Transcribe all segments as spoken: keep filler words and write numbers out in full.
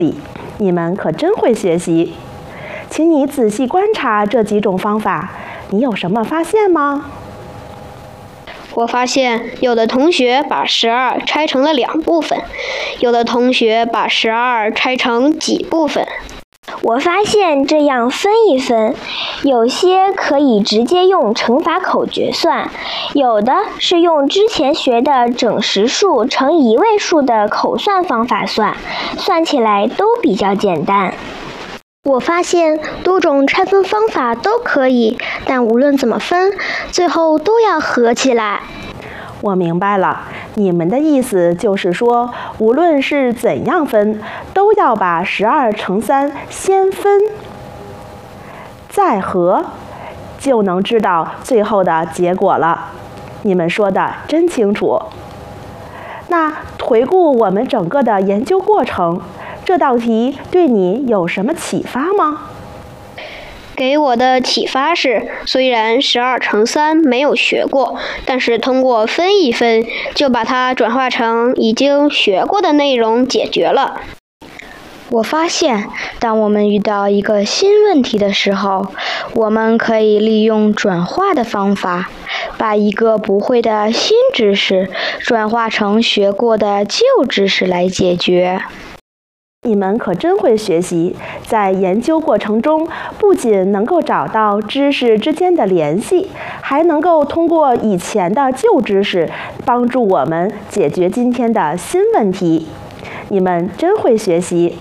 里，你们可真会学习。请你仔细观察这几种方法，你有什么发现吗？ 我发现有的同学把十二拆成了两部分，有的同学把十二拆成几部分。 我发现这样分一分，有些可以直接用乘法口诀算，有的是用之前学的整实数乘一位数的口算方法算，算起来都比较简单。 我发现多种拆分方法都可以，但无论怎么分，最后都要合起来。 我明白了，你们的意思就是说，无论是怎样分，都要把十二乘三先分，再合，就能知道最后的结果了。你们说的真清楚。那回顾我们整个的研究过程，这道题对你有什么启发吗？ 给我的启发是，虽然十二乘三没有学过，但是通过分一分，就把它转化成已经学过的内容解决了。 我发现，当我们遇到一个新问题的时候，我们可以利用转化的方法，把一个不会的新知识转化成学过的旧知识来解决。 你们可真会学习，在研究过程中，不仅能够找到知识之间的联系，还能够通过以前的旧知识，帮助我们解决今天的新问题。你们真会学习。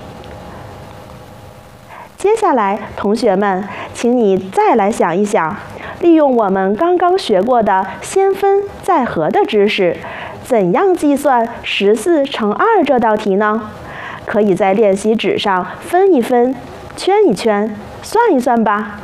接下来，同学们，请你再来想一想，利用我们刚刚学过的先分再合的知识，怎样计算十四乘二这道题呢？可以在练习纸上分一分，圈一圈，算一算吧。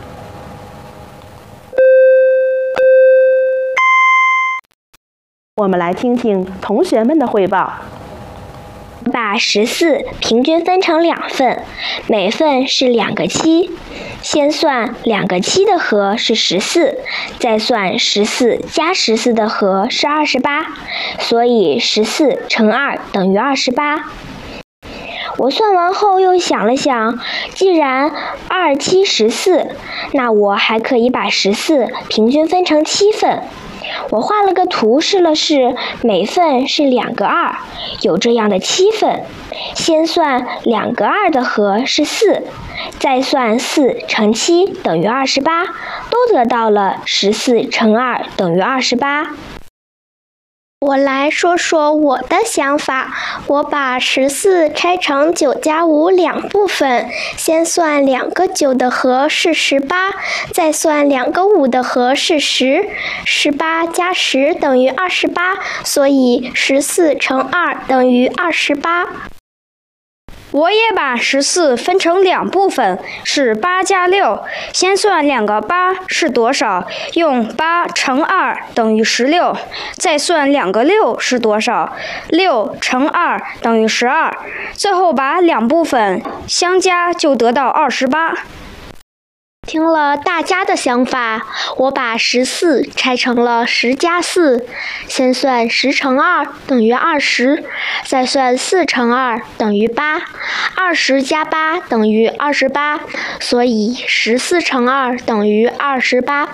我们来听听同学们的汇报。 把十四平均分成两份，每份是两个七。先算两个七的和是十四，再算十四加十四的和是二十八，所以十四乘二等于二十八。我算完后又想了想，既然二七十四，那我还可以把十四平均分成七份。我画了个图试了试，每份是两个二，有这样的七份。先算两个二的和是四，再算四乘七等于二十八，都得到了十四乘二等于二十八。 我来说说我的想法，我把十四拆成九加五两部分，先算两个九的和是十八，再算两个五的和是十，十八加十等于二十八，所以十四乘二等于二十八。 我也把十四分成两部分，是八加六。先算两个八是多少，用八乘二等于十六。再算两个六是多少，六乘二等于十二。最后把两部分相加，就得到二十八。 听了大家的想法，我把十四拆成了十加四，先算十乘二等于二十，再算四乘二等于八，二十加八等于二十八，所以十四乘二等于二十八。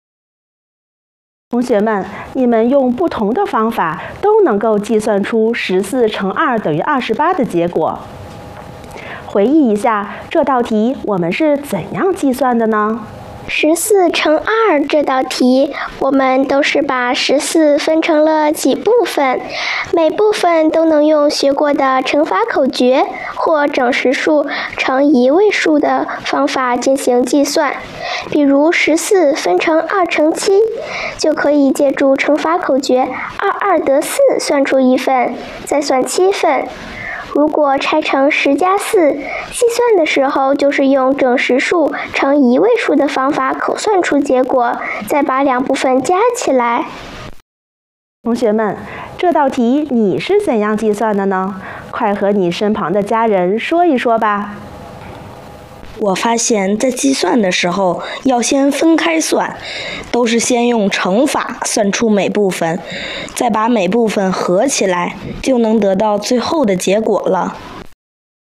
同学们，你们用不同的方法都能够计算出十四乘二等于二十八的结果。回忆一下这道题我们是怎样计算的呢？ 十四乘二这道题，我们都是把十四分成了几部分，每部分都能用学过的乘法口诀或整实数乘一位数的方法进行计算。比如十四分成二乘七，就可以借助乘法口诀二二得四算出一份，再算七份。如果拆成十加四，计算的时候就是用整实数乘一位数的方法口算出结果，再把两部分加起来。 同学们，这道题你是怎样计算的呢？快和你身旁的家人说一说吧。 我发现在计算的时候要先分开算，都是先用乘法算出每部分，再把每部分合起来，就能得到最后的结果了。